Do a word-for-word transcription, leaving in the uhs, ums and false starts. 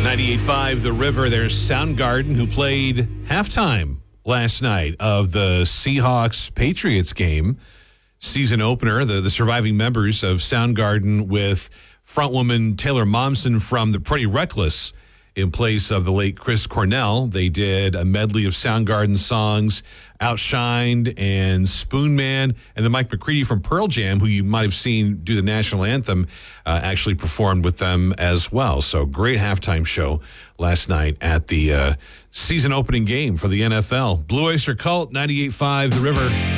ninety-eight point five The River. There's Soundgarden, who played halftime last night of the Seahawks-Patriots game. Season opener, the, the surviving members of Soundgarden with frontwoman Taylor Momsen from The Pretty Reckless in place of the late Chris Cornell. They did a medley of Soundgarden songs, Outshined and Spoon Man, and then Mike McCready from Pearl Jam, who you might have seen do the national anthem, uh, actually performed with them as well. So great halftime show last night at the uh, season opening game for the N F L. Blue Oyster Cult, ninety-eight point five The River.